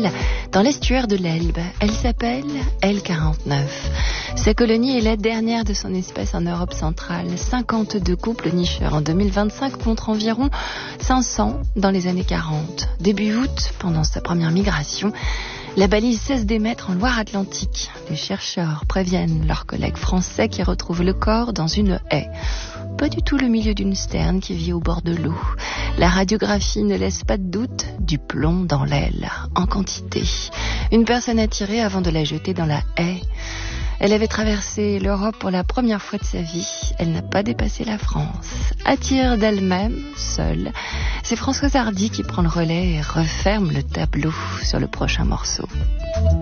Portugal, dans l'estuaire de l'Elbe. Elle s'appelle L49. Sa colonie est la dernière de son espèce en Europe centrale. 52 couples nicheurs en 2025 contre environ 500 dans les années 40. Début août, pendant sa première migration, la balise cesse d'émettre en Loire-Atlantique. Les chercheurs préviennent leurs collègues français qui retrouvent le corps dans une haie. Pas du tout le milieu d'une sterne qui vit au bord de l'eau. La radiographie ne laisse pas de doute, du plomb dans l'aile, en quantité. Une personne a tiré avant de la jeter dans la haie. Elle avait traversé l'Europe pour la première fois de sa vie. Elle n'a pas dépassé la France. À tire d'elle-même, seule, c'est Françoise Hardy qui prend le relais et referme le tableau sur le prochain morceau.